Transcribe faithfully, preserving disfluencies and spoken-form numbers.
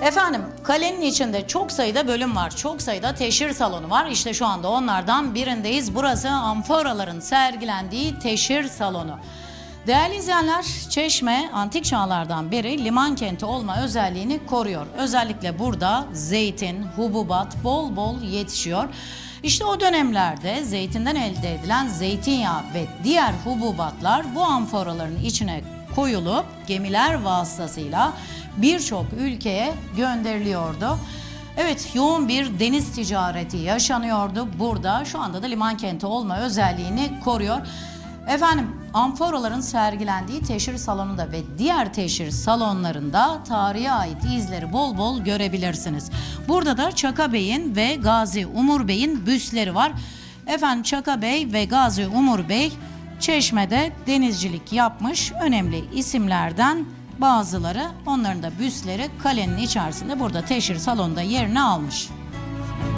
Efendim, kalenin içinde çok sayıda bölüm var. Çok sayıda teşhir salonu var. İşte şu anda onlardan birindeyiz. Burası amforaların sergilendiği teşhir salonu. Değerli izleyenler, Çeşme antik çağlardan beri liman kenti olma özelliğini koruyor. Özellikle burada zeytin, hububat bol bol yetişiyor. İşte o dönemlerde zeytinden elde edilen zeytinyağı ve diğer hububatlar bu amforaların içine koyulup gemiler vasıtasıyla birçok ülkeye gönderiliyordu. Evet, yoğun bir deniz ticareti yaşanıyordu burada. Şu anda da liman kenti olma özelliğini koruyor. Efendim, amforaların sergilendiği teşhir salonunda ve diğer teşhir salonlarında tarihe ait izleri bol bol görebilirsiniz. Burada da Çaka Bey'in ve Gazi Umur Bey'in büstleri var. Efendim, Çaka Bey ve Gazi Umur Bey Çeşme'de denizcilik yapmış önemli isimlerden bazıları. Onların da büstleri kalenin içerisinde burada teşhir salonunda yerini almış.